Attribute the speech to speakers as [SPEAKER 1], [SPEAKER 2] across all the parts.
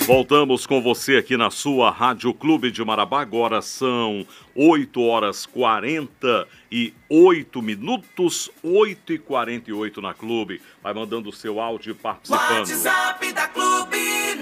[SPEAKER 1] Voltamos com você aqui na sua Rádio Clube de Marabá. Agora são 8h48, 8h48 na Clube. Vai mandando o seu áudio e participando.
[SPEAKER 2] WhatsApp da Clube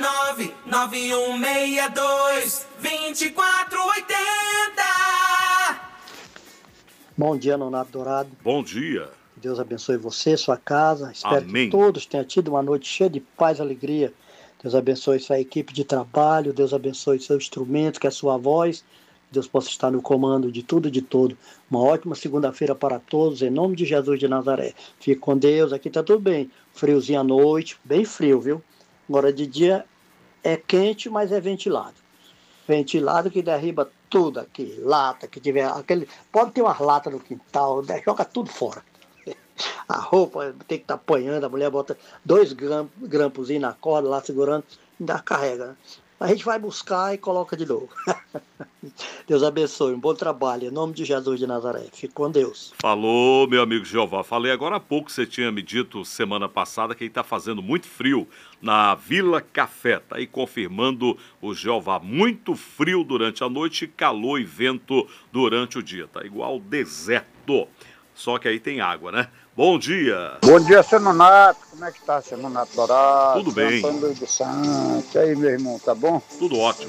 [SPEAKER 2] 99162-2480.
[SPEAKER 3] Bom dia, Nonato Dourado.
[SPEAKER 1] Bom dia.
[SPEAKER 3] Deus abençoe você, sua casa. Espero
[SPEAKER 1] Amém.
[SPEAKER 3] que todos tenham tido uma noite cheia de paz e alegria. Deus abençoe sua equipe de trabalho. Deus abençoe seu instrumento, que é a sua voz. Deus possa estar no comando de tudo e de todo. Uma ótima segunda-feira para todos, em nome de Jesus de Nazaré. Fique com Deus, aqui tá tudo bem. Friozinho à noite, bem frio, viu? Agora de dia é quente, mas é ventilado. Ventilado que derriba tudo aqui, lata, que tiver aquele... Pode ter umas latas no quintal, joga tudo fora. A roupa tem que estar apanhando, a mulher bota 2 grampos na corda lá segurando, ainda carrega, né? A gente vai buscar e coloca de novo. Deus abençoe, um bom trabalho, em nome de Jesus de Nazaré. Fique com Deus.
[SPEAKER 1] Falou, meu amigo Jeová. Falei agora há pouco, você tinha me dito semana passada que está fazendo muito frio na Vila Café. Está aí confirmando o Jeová. Muito frio durante a noite, calor e vento durante o dia. Está igual deserto. Só que aí tem água, né? Bom dia.
[SPEAKER 4] Bom dia, seu Nonato. Como é que tá, seu Nonato Dourado?
[SPEAKER 1] Tudo bem.
[SPEAKER 4] Antônio Luiz do Santos. E aí, meu irmão, tá bom?
[SPEAKER 1] Tudo ótimo.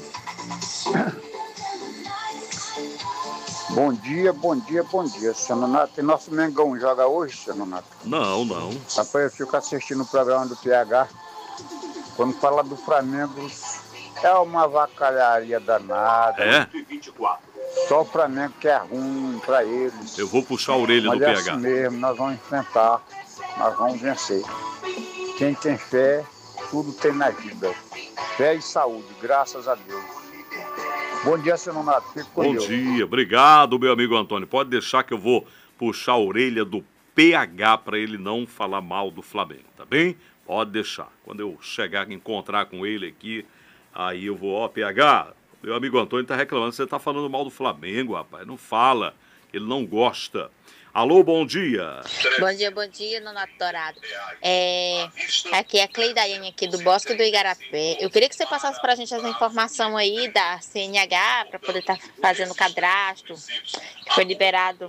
[SPEAKER 4] Bom dia, bom dia, bom dia, seu Nonato. E nosso Mengão joga hoje, seu Nonato?
[SPEAKER 1] Não.
[SPEAKER 4] Rapaz, eu fico assistindo o programa do PH. Quando fala do Flamengo, é uma vacalharia danada.
[SPEAKER 1] É?
[SPEAKER 4] Só o Flamengo que é ruim pra eles.
[SPEAKER 1] Eu vou puxar a orelha
[SPEAKER 4] Mas
[SPEAKER 1] do
[SPEAKER 4] é
[SPEAKER 1] PH.
[SPEAKER 4] assim mesmo, nós vamos enfrentar, nós vamos vencer. Quem tem fé, tudo tem na vida. Fé e saúde, graças a Deus. Bom dia, seu Nonato. Fique com Deus.
[SPEAKER 1] Bom dia, obrigado, meu amigo Antônio. Pode deixar que eu vou puxar a orelha do PH para ele não falar mal do Flamengo, tá bem? Pode deixar. Quando eu chegar a encontrar com ele aqui, aí eu vou, PH, meu amigo Antônio tá reclamando que você tá falando mal do Flamengo, rapaz. Não fala, ele não gosta. Alô, bom dia.
[SPEAKER 5] Bom dia, Nonato Dourado. Aqui é a Cleidaiane aqui do Bosque do Igarapé. Eu queria que você passasse para a gente essa informação aí da CNH para poder estar fazendo o cadastro, que foi liberado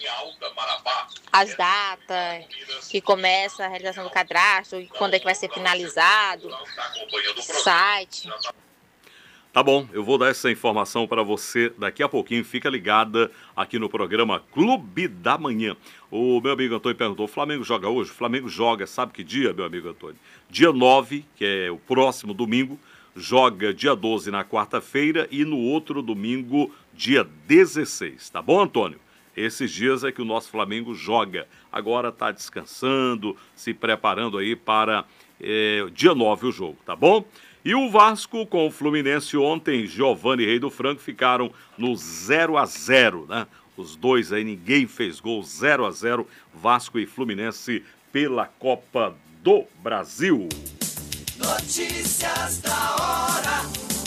[SPEAKER 5] as datas, que começa a realização do cadastro, e quando é que vai ser finalizado, site.
[SPEAKER 1] Tá bom, eu vou dar essa informação para você daqui a pouquinho. Fica ligada aqui no programa Clube da Manhã. O meu amigo Antônio perguntou, o Flamengo joga hoje? O Flamengo joga, sabe que dia, meu amigo Antônio? Dia 9, que é o próximo domingo, joga dia 12 na quarta-feira e no outro domingo, dia 16. Tá bom, Antônio? Esses dias é que o nosso Flamengo joga. Agora tá descansando, se preparando aí para dia 9 o jogo, tá bom? E o Vasco com o Fluminense ontem, Giovani e Rei do Franco ficaram no 0-0, né? Os dois aí, ninguém fez gol, 0-0, Vasco e Fluminense pela Copa do Brasil.
[SPEAKER 2] Notícias da hora.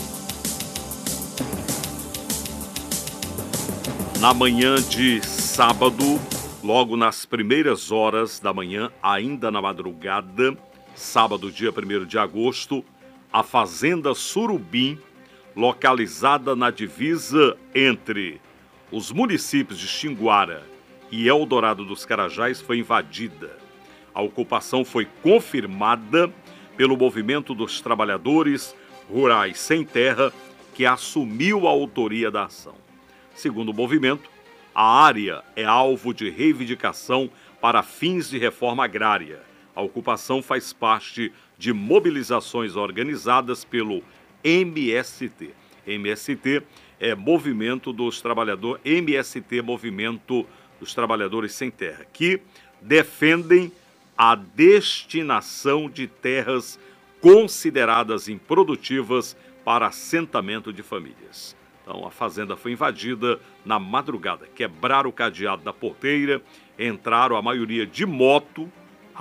[SPEAKER 1] Na manhã de sábado, logo nas primeiras horas da manhã, ainda na madrugada, sábado, dia 1º de agosto, a Fazenda Surubim, localizada na divisa entre os municípios de Xinguara e Eldorado dos Carajás, foi invadida. A ocupação foi confirmada pelo Movimento dos Trabalhadores Rurais Sem Terra, que assumiu a autoria da ação. Segundo o movimento, a área é alvo de reivindicação para fins de reforma agrária. A ocupação faz parte de mobilizações organizadas pelo MST. MST é Movimento dos Trabalhadores, MST, Movimento dos Trabalhadores Sem Terra, que defendem a destinação de terras consideradas improdutivas para assentamento de famílias. Então, a fazenda foi invadida na madrugada. Quebraram o cadeado da porteira, entraram a maioria de moto,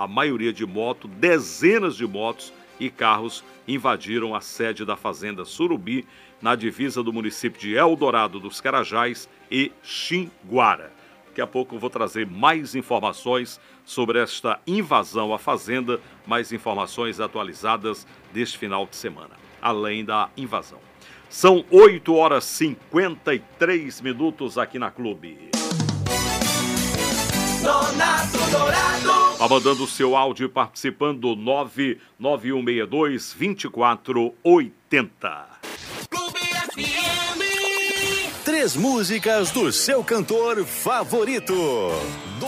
[SPEAKER 1] dezenas de motos e carros invadiram a sede da Fazenda Surubim, na divisa do município de Eldorado dos Carajás e Xinguara. Daqui a pouco eu vou trazer mais informações sobre esta invasão à fazenda, mais informações atualizadas deste final de semana. além da invasão. São 8h53 aqui na Clube.
[SPEAKER 2] Nonato Dourado.
[SPEAKER 1] Vá mandando o seu áudio e participando 99162-2480.
[SPEAKER 2] Clube FM.
[SPEAKER 6] 3 músicas do seu cantor favorito.